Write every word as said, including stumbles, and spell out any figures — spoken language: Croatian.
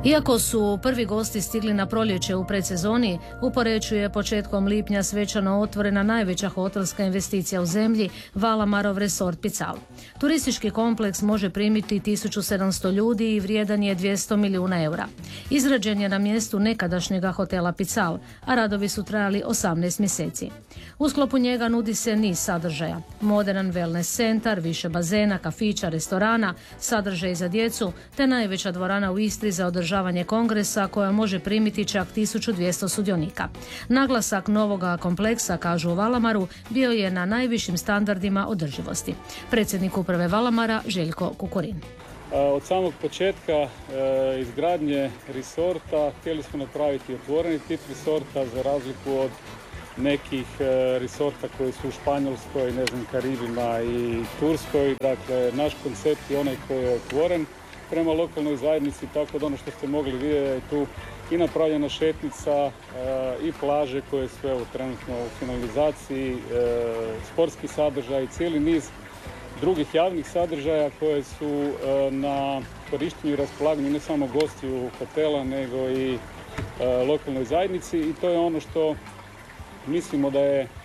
Iako su prvi gosti stigli na proljeće u predsezoni, u Poreču je početkom lipnja svečano otvorena najveća hotelska investicija u zemlji, Valamarov resort Pical. Turistički kompleks može primiti tisuću sedamsto ljudi i vrijedan je dvjesto milijuna eura. Izrađen je na mjestu nekadašnjega hotela Pical, a radovi su trajali osamnaest mjeseci. U sklopu njega nudi se niz sadržaja. Modern wellness centar, više bazena, kafića, restorana, sadržaj za djecu, te najveća dvorana u Istri za održavanje kongresa koja može primiti čak tisuću dvjesto sudionika. Naglasak novoga kompleksa, kažu u Valamaru, bio je na najvišim standardima održivosti. Predsjednik uprave Valamara Željko Kukurin. Od samog početka izgradnje resorta htjeli smo napraviti otvoreni tip resorta za razliku od nekih resorta koji su u Španjolskoj, ne znam, Karibima i Turskoj. Dakle, naš koncept je onaj koji je otvoren prema lokalnoj zajednici, tako da ono što ste mogli vidjeti je tu i napravljena šetnica i plaže koje su evo, trenutno u finalizaciji, sportski sadržaj i cijeli niz drugih javnih sadržaja koje su na korištenju i raspolaganju ne samo gostiju hotela nego i lokalnoj zajednici, i to je ono što mislimo da je